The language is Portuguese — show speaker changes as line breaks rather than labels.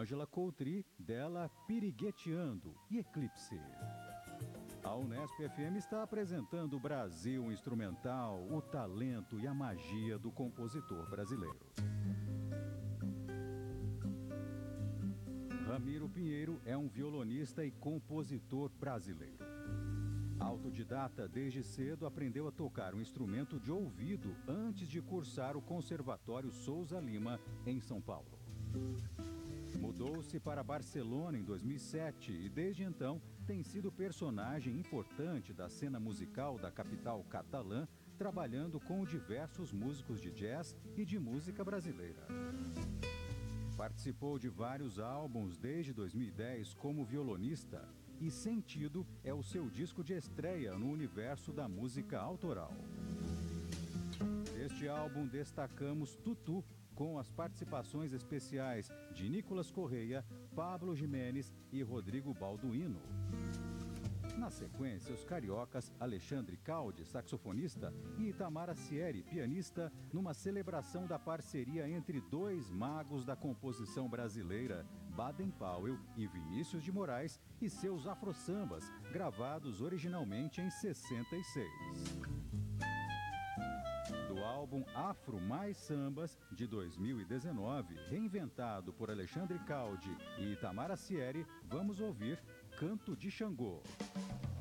Ângela Coutry, dela Pirigueteando e Eclipse. A Unesp FM está apresentando o Brasil Instrumental, o talento e a magia do compositor brasileiro. Ramiro Pinheiro é um violonista e compositor brasileiro. Autodidata, desde cedo aprendeu a tocar um instrumento de ouvido antes de cursar o Conservatório Souza Lima, em São Paulo. Mudou-se para Barcelona em 2007 e, desde então, tem sido personagem importante da cena musical da capital catalã, trabalhando com diversos músicos de jazz e de música brasileira. Participou de vários álbuns desde 2010 como violonista e Sentido é o seu disco de estreia no universo da música autoral. Neste álbum destacamos Tutu, com as participações especiais de Nicolas Correia, Pablo Jiménez e Rodrigo Balduino. Na sequência, os cariocas Alexandre Caldi, saxofonista, e Itamar Sieri, pianista, numa celebração da parceria entre dois magos da composição brasileira, Baden Powell e Vinícius de Moraes, e seus afro-sambas, gravados originalmente em 66. Do álbum Afro Mais Sambas, de 2019, reinventado por Alexandre Caldi e Itamar Sieri, vamos ouvir Canto de Xangô.